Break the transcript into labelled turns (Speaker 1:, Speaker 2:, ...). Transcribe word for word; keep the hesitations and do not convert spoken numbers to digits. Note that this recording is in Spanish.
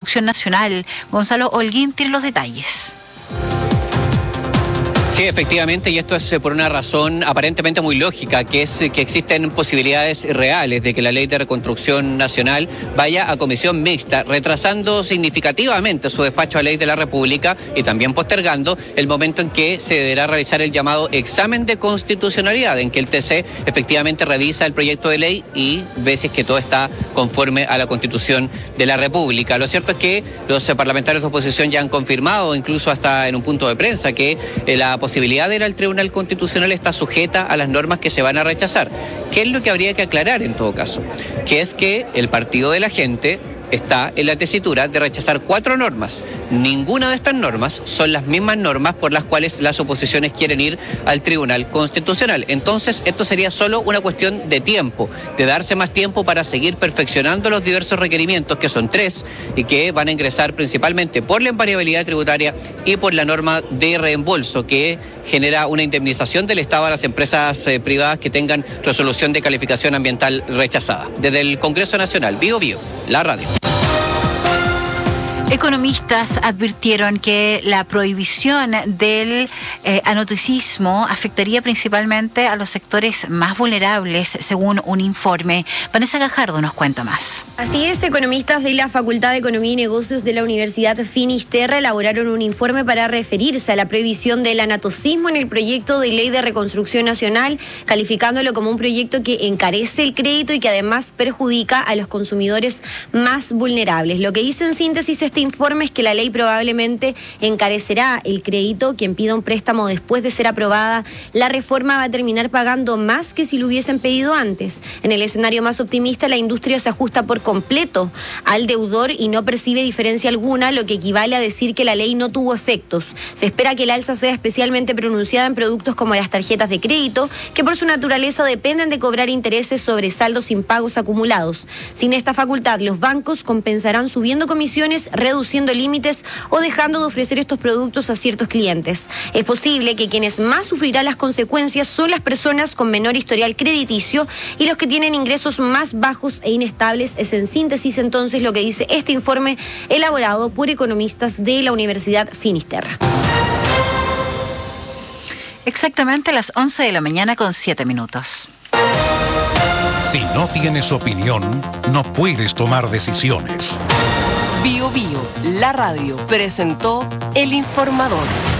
Speaker 1: Reconstrucción Nacional. Gonzalo Holguín tiene los detalles.
Speaker 2: Sí, efectivamente, y esto es por una razón aparentemente muy lógica, que es que existen posibilidades reales de que la Ley de Reconstrucción Nacional vaya a comisión mixta, retrasando significativamente su despacho a Ley de la República y también postergando el momento en que se deberá realizar el llamado examen de constitucionalidad, en que el T C efectivamente revisa el proyecto de ley y ve si es que todo está conforme a la Constitución de la República. Lo cierto es que los parlamentarios de oposición ya han confirmado, incluso hasta en un punto de prensa, que eh, la posibilidad de ir al Tribunal Constitucional está sujeta a las normas que se van a rechazar. ¿Qué es lo que habría que aclarar en todo caso? Que es que el Partido de la Gente está en la tesitura de rechazar cuatro normas. Ninguna de estas normas son las mismas normas por las cuales las oposiciones quieren ir al Tribunal Constitucional. Entonces, esto sería solo una cuestión de tiempo, de darse más tiempo para seguir perfeccionando los diversos requerimientos, que son tres, y que van a ingresar principalmente por la invariabilidad tributaria y por la norma de reembolso, que genera una indemnización del Estado a las empresas eh, privadas que tengan resolución de calificación ambiental rechazada. Desde el Congreso Nacional, Bio Bio, la radio.
Speaker 1: Economistas advirtieron que la prohibición del eh, anoticismo afectaría principalmente a los sectores más vulnerables, según un informe. Vanessa Gajardo nos cuenta más.
Speaker 3: Así es, economistas de la Facultad de Economía y Negocios de la Universidad Finisterra elaboraron un informe para referirse a la prohibición del anatocismo en el proyecto de Ley de Reconstrucción Nacional, calificándolo como un proyecto que encarece el crédito y que además perjudica a los consumidores más vulnerables. Lo que dice en síntesis este informe es que la ley probablemente encarecerá el crédito. Quien pida un préstamo después de ser aprobada la reforma va a terminar pagando más que si lo hubiesen pedido antes. En el escenario más optimista, la industria se ajusta por completo al deudor y no percibe diferencia alguna, lo que equivale a decir que la ley no tuvo efectos. Se espera que el alza sea especialmente pronunciada en productos como las tarjetas de crédito, que por su naturaleza dependen de cobrar intereses sobre saldos impagos acumulados. Sin esta facultad, los bancos compensarán subiendo comisiones, reduciendo límites o dejando de ofrecer estos productos a ciertos clientes. Es posible que quienes más sufrirán las consecuencias son las personas con menor historial crediticio y los que tienen ingresos más bajos e inestables. Es en síntesis entonces lo que dice este informe elaborado por economistas de la Universidad Finisterra.
Speaker 1: Exactamente a las once de la mañana con siete minutos.
Speaker 4: Si no tienes opinión, no puedes tomar decisiones.
Speaker 5: Bio Bio, la radio, presentó El Informador.